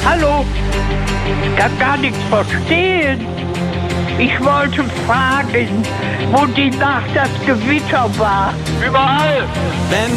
Hallo? Ich kann gar nichts verstehen. Ich wollte fragen, wo die Nacht das Gewitter war. Überall. Wenn